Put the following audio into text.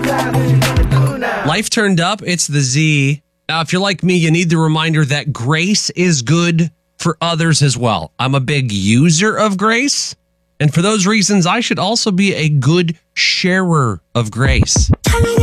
Life turned up. It's the Z. Now, if you're like me, you need the reminder that grace is good for others as well. I'm a big user of grace. And for those reasons, I should also be a good sharer of grace.